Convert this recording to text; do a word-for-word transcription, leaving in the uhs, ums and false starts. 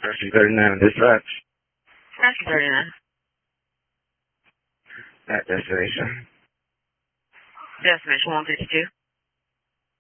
Rescue thirty-nine, dispatch. Rescue thirty-nine. At destination. Destination one fifty-two.